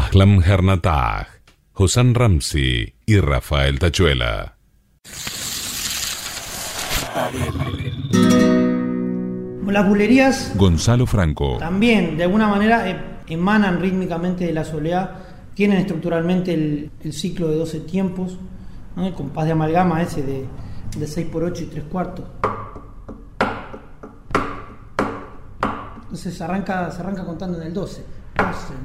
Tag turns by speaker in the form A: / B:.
A: Ahlam Hernatag, Hossan Ramsi y Rafael Tachuela.
B: Las bulerías
A: Gonzalo Franco.
B: también, de alguna manera, emanan rítmicamente de la soleá, tienen estructuralmente el ciclo de 12 tiempos, ¿no? El compás de amalgama ese de 6x8 y 3/4. Entonces se arranca contando en el 12. 12,